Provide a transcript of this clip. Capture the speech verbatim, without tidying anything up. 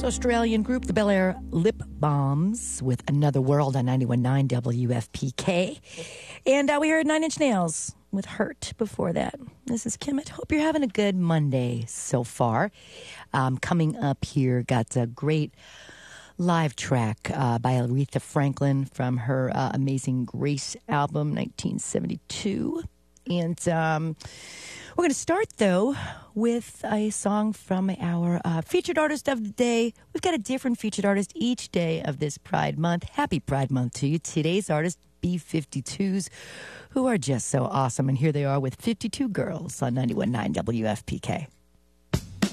Australian group, the Bel Air Lip Bombs, with Another World on ninety-one point nine W F P K. And uh, we heard Nine Inch Nails with Hurt before that. This is Kim. I hope you're having a good Monday so far. Um, coming up here, got a great live track uh, by Aretha Franklin from her uh, Amazing Grace album, nineteen seventy-two. And um, we're going to start, though, with a song from our uh, featured artist of the day. We've got a different featured artist each day of this Pride Month. Happy Pride Month to you. Today's artist, B fifty-twos, who are just so awesome. And here they are with fifty-two Girls on ninety-one point nine W F P K.